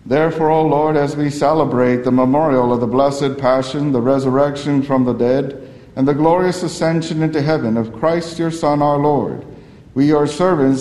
Therefore, O Lord, as we celebrate the memorial of the blessed Passion, the resurrection from the dead, and the glorious ascension into heaven of Christ your Son, our Lord, we, your servants,